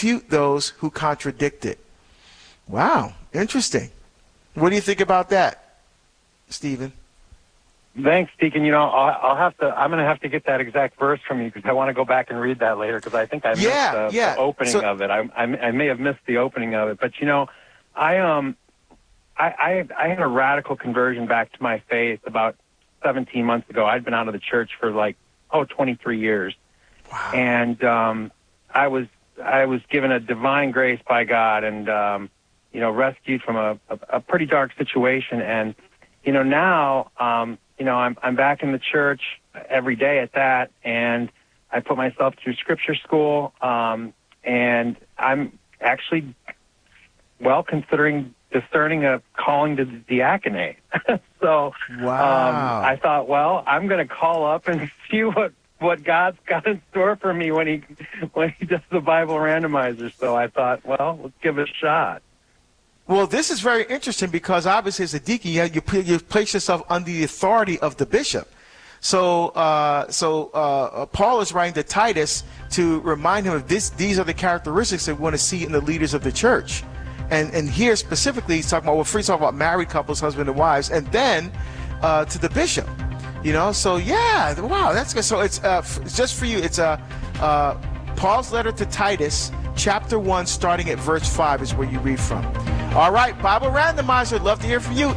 refute those who contradict it. Wow, interesting. What do you think about that, Stephen? Thanks, Deacon. I'm going to have to get that exact verse from you because I want to go back and read that later because I think I missed the opening of it. I may have missed the opening of it, but I had a radical conversion back to my faith about 17 months ago. I'd been out of the church for 23 years. Wow. And I was given a divine grace by God and rescued from a pretty dark situation. And now I'm back in the church every day at that, and I put myself through scripture school, and I'm actually considering discerning a calling to the diaconate. So wow. I thought, I'm going to call up and see what God's got in store for me when he does the Bible randomizer. So I thought, let's give it a shot. Well, this is very interesting because obviously as a deacon, you place yourself under the authority of the bishop. So Paul is writing to Titus to remind him of these are the characteristics that we want to see in the leaders of the church. And here specifically, he's talking about, first talking about married couples, husband and wives, and then to the bishop. So yeah, wow, that's good. So it's just for you. It's Paul's letter to Titus, chapter 1, starting at verse 5 is where you read from. All right, Bible Randomizer, love to hear from you.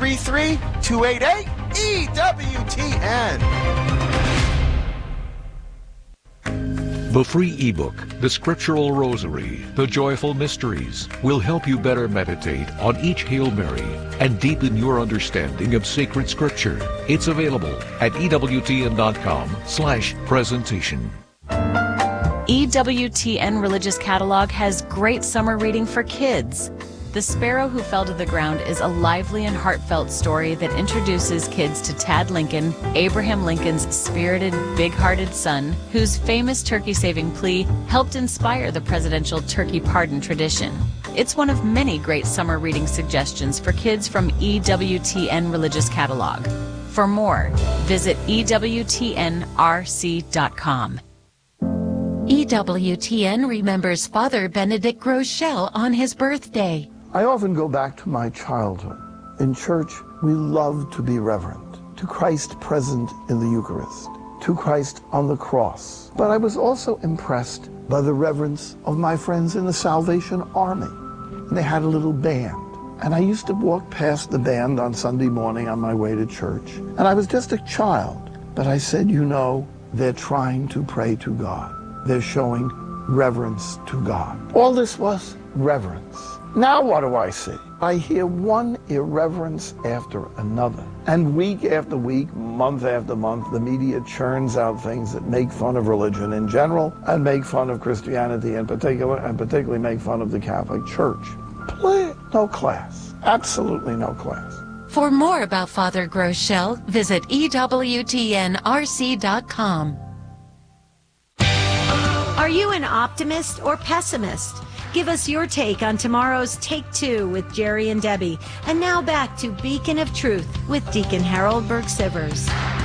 833-288-EWTN. The free ebook, The Scriptural Rosary, The Joyful Mysteries, will help you better meditate on each Hail Mary and deepen your understanding of sacred scripture. It's available at EWTN.com/presentation. EWTN Religious Catalog has great summer reading for kids. The Sparrow Who Fell to the Ground is a lively and heartfelt story that introduces kids to Tad Lincoln, Abraham Lincoln's spirited, big-hearted son, whose famous turkey-saving plea helped inspire the presidential turkey pardon tradition. It's one of many great summer reading suggestions for kids from EWTN Religious Catalog. For more, visit EWTNRC.com. EWTN remembers Father Benedict Groeschel on his birthday. I often go back to my childhood. In church, we love to be reverent to Christ present in the Eucharist, to Christ on the cross. But I was also impressed by the reverence of my friends in the Salvation Army. And they had a little band. And I used to walk past the band on Sunday morning on my way to church. And I was just a child. But I said, they're trying to pray to God. They're showing reverence to God. All this was reverence. Now what do I see? I hear one irreverence after another. And week after week, month after month, the media churns out things that make fun of religion in general and make fun of Christianity in particular, and particularly make fun of the Catholic Church. No class. Absolutely no class. For more about Father Groeschel, visit EWTNRC.com. Are you an optimist or pessimist? Give us your take on tomorrow's Take Two with Jerry and Debbie. And now back to Beacon of Truth with Deacon Harold Burke-Sivers.